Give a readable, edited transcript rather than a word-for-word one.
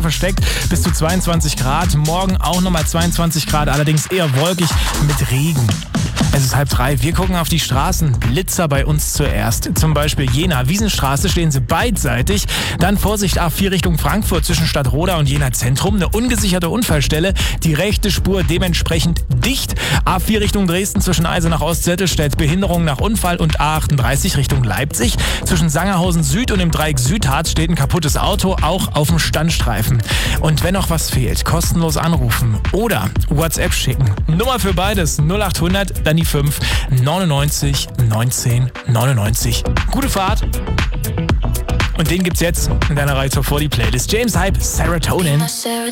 versteckt. Bis zu 22 Grad. Morgen auch nochmal 22 Grad, allerdings eher wolkig mit Regen. Es ist 2:30. Wir gucken auf die Straßen. Blitzer bei uns zuerst. Zum Beispiel Jena, Wiesenstraße stehen sie beidseitig. Dann Vorsicht A4 Richtung Frankfurt zwischen Stadtroda und Jena Zentrum. Eine ungesicherte Unfallstelle. Die rechte Spur dementsprechend dicht. A4 Richtung Dresden zwischen Eisenach Ost-Zettelstedt. Behinderung nach Unfall. Und A38 Richtung Leipzig. Zwischen Sangerhausen Süd und dem Dreieck Südharz steht ein kaputtes Auto, auch auf dem Standstreifen. Und wenn noch was fehlt, kostenlos anrufen oder WhatsApp schicken. Nummer für beides 0800, dann die 5 99 19 99. Gute Fahrt. Und den gibt's jetzt in deiner Reihe zur 40 Playlist. James Hype, Serotonin. Serotonin.